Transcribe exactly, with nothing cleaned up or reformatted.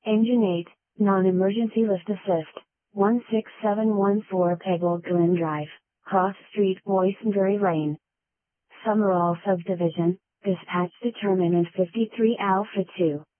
Engine eight, Non-Emergency Lift Assist, one six seven one four Pegbold Glen Drive, Cross Street, Boysenberry Lane. Summerall Subdivision, dispatch determinant fifty-three Alpha two.